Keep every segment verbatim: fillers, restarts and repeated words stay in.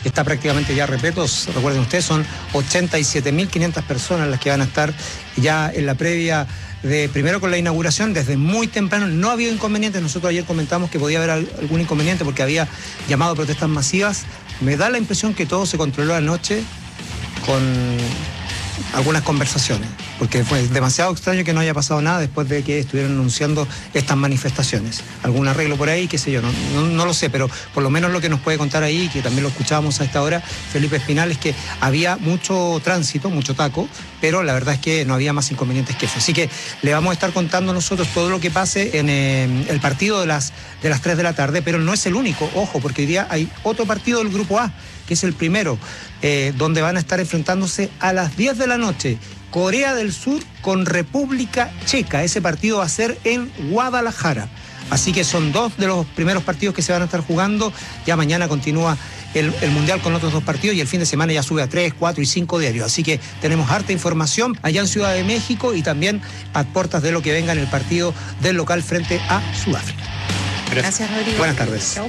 está prácticamente ya repleto. Recuerden ustedes, son ochenta y siete mil quinientas personas las que van a estar ya en la previa de, primero con la inauguración, desde muy temprano. No había inconvenientes, nosotros ayer comentamos que podía haber algún inconveniente porque había llamado a protestas masivas. Me da la impresión que todo se controló anoche con algunas conversaciones, porque fue demasiado extraño que no haya pasado nada después de que estuvieran anunciando estas manifestaciones. Algún arreglo por ahí, qué sé yo, no, no, no lo sé, pero por lo menos lo que nos puede contar ahí, que también lo escuchábamos a esta hora, Felipe Espinal, es que había mucho tránsito, mucho taco, pero la verdad es que no había más inconvenientes que eso. Así que le vamos a estar contando nosotros todo lo que pase en eh, el partido de las, de las tres de la tarde, pero no es el único, ojo, porque hoy día hay otro partido del Grupo A, que es el primero, eh, donde van a estar enfrentándose a las diez de la noche, Corea del Sur con República Checa. Ese partido va a ser en Guadalajara. Así que son dos de los primeros partidos que se van a estar jugando. Ya mañana continúa el, el Mundial con otros dos partidos y el fin de semana ya sube a tres, cuatro y cinco diarios. Así que tenemos harta información allá en Ciudad de México y también a puertas de lo que venga en el partido del local frente a Sudáfrica. Gracias, Gracias Rodrigo. Buenas tardes. Chau.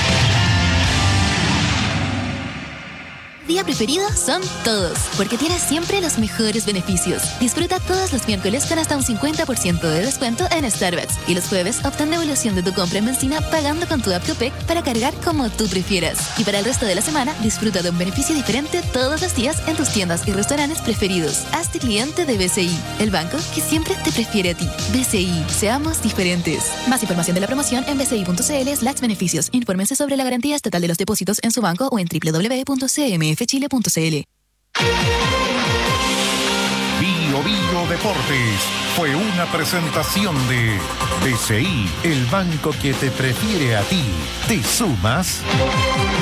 Día preferido son todos, porque tienes siempre los mejores beneficios. Disfruta todos los miércoles con hasta un cincuenta por ciento de descuento en Starbucks. Y los jueves obtén devolución de tu compra en benzina pagando con tu app Copec para cargar como tú prefieras. Y para el resto de la semana, disfruta de un beneficio diferente todos los días en tus tiendas y restaurantes preferidos. Hazte cliente de B C I, el banco que siempre te prefiere a ti. B C I, seamos diferentes. Más información de la promoción en bci.cl slash beneficios. Infórmense sobre la garantía estatal de los depósitos en su banco o en doble u doble u doble u punto c m f chile punto c l. Bio Bio Deportes fue una presentación de B C I, el banco que te prefiere a ti. ¿Te sumas?